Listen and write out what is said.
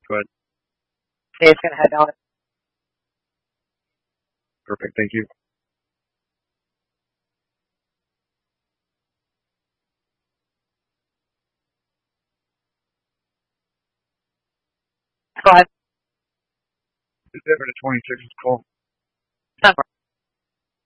Go ahead. Dave's going to head on it. Perfect. Thank you. Go ahead. Is there a 26 call? Number.